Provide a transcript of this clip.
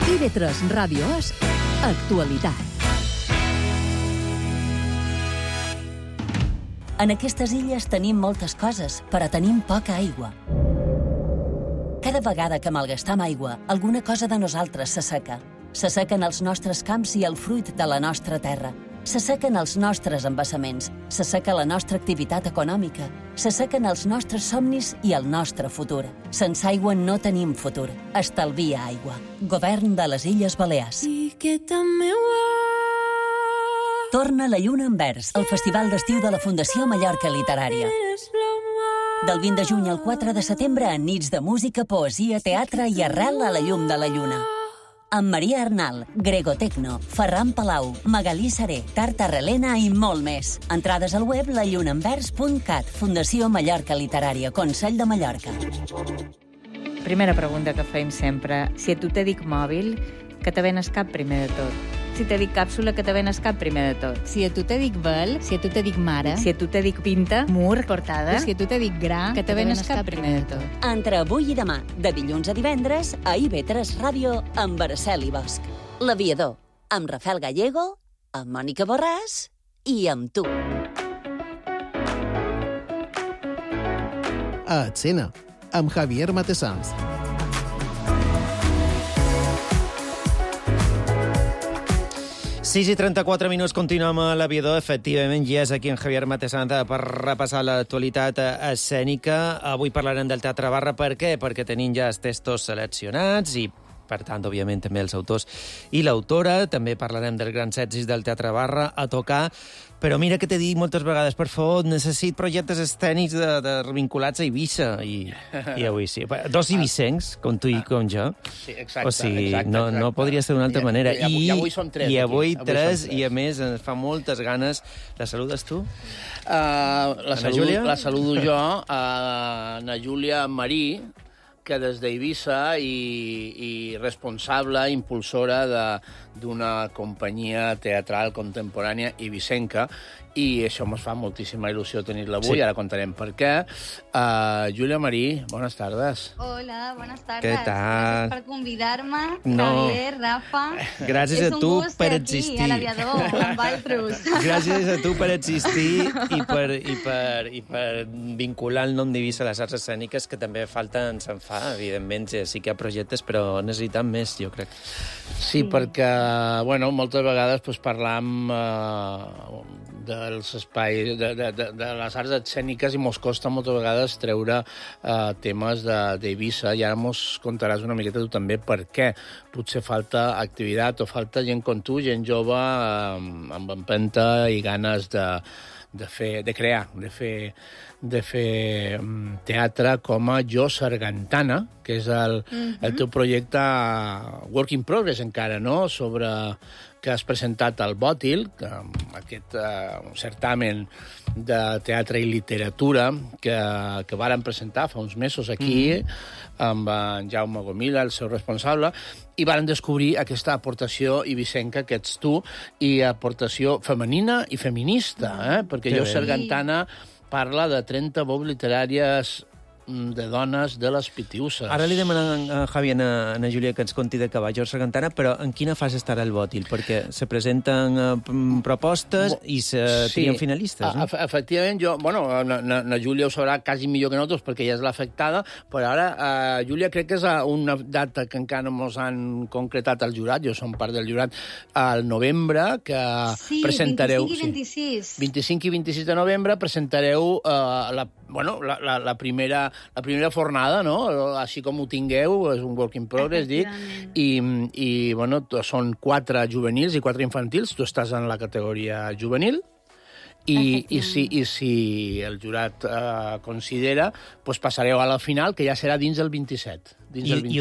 IB3 Ràdio és actualitat. En aquestes illes tenim moltes coses, però tenim poca aigua. Cada vegada que malgastam aigua, alguna cosa de nosaltres s'asseca. S'assequen els nostres camps i el fruit de la nostra terra. S'assequen els nostres embassaments. S'asseca la nostra activitat econòmica. S'assequen els nostres somnis i el nostre futur. Sense aigua no tenim futur. Estalvia aigua. Govern de les Illes Balears. Torna la Lluna en Vers, el festival d'estiu de la Fundació Mallorca Literària. Del 20 de juny al 4 de setembre, en nits de música, poesia, teatre i arrel a la llum de la lluna. Amb Maria Arnal, Grego Tecno, Ferran Palau, Magalí Saré, Tarta Relena i molt més. Entrades al web lallunaenvers.cat, Fundació Mallorca Literària, Consell de Mallorca. Primera pregunta que feim sempre. Si a tu te dic mòbil, que te venes cap primer de tot? Si te dic càpsula, que te venes cap primer de tot? Si a tu te dic vel, si a tu te dic mare, Si a tu te dic pinta, mur, portada, si a tu te dic gra, que te venes cap primer de tot? Entre avui i demà, de dilluns a divendres, a IB3 Ràdio, amb Araceli Bosch. L'Aviador, amb Rafael Gallego, amb Mònica Borràs i amb tu. A Escena, amb Javier Matessans. Sis i 34 minuts, continuem a l'Aviador. Efectivament, ja és aquí en Javier Matessanta per repassar l'actualitat escènica. Avui parlarem del Teatre Barra. Per què? Perquè tenim ja els textos seleccionats i, per tant, òbviament, també els autors i l'autora. També parlarem dels grans èxits del Teatre Barra a tocar. Però mira que t'he dit moltes vegades, per favor, necessit projectes escènics vinculats a Eivissa. I avui sí. Dos eivissencs, com tu i com jo. Sí, exacte. O sigui, no podria ser d'una altra manera. I avui som tres. I avui tres, i a més ens fa moltes ganes. La saludes tu? La saludo jo, na Júlia Marí, que des d'Eivissa i responsable, impulsora d'una companyia teatral contemporània eivissenca, i això ens fa moltíssima il·lusió tenir-la avui. Sí. Ara contarem per què. Júlia Marí, bones tardes. Hola, buenas tardes. Què tal? Gràcies per convidar-me, No. Javier, Rafa. Gràcies a tu per existir. És un gust estar aquí, a l'Aviador, amb Valtrus. Gràcies a tu per existir i per vincular el nom d'Eivissa a les arts escèniques, que també falta, ens en fa. Evidentment, sí que hi ha projectes, però necessitem més, jo crec. Sí, perquè, bueno, moltes vegades parlam dels espais, de les arts escèniques, i mos costa moltes vegades treure temes d'Eivissa, i ara mos contaràs una miqueta tu també per què. Potser falta activitat o falta gent com tu, gent jove, amb empenta i ganes de crear, de fer teatre com a Jo Sargantana, que és el teu projecte Work in Progress encara, no?, que has presentat al Bòtil, aquest certamen de teatre i literatura que varen presentar fa uns mesos aquí, amb en Jaume Gomila, el seu responsable, i varen descobrir aquesta aportació eivissenca que ets tu, i aportació femenina i feminista, perquè Jo Sargantana parla de 30 veus literàries de dones de les Pitiusses. Ara li demanem a Javi, a Júlia, que ens conti de Jo Sargantana, però en quina fase estarà el Bòtil? Perquè se presenten propostes i se trien finalistes, no? Efectivament, na Júlia ho sabrà quasi millor que nosaltres, perquè ja és l'afectada, però ara, Júlia, crec que és una data que encara no ens han concretat al jurat, jo som part del jurat, al novembre, que presentareu... Sí, 25 i 26. 25 i 26 de novembre presentareu la primera fornada, no? Així com ho tingueu, és un work in progress, dic, i són 4 juvenils i 4 infantils, tu estàs en la categoria juvenil, i si el jurat considera, passareu a la final, que ja serà dins el 27.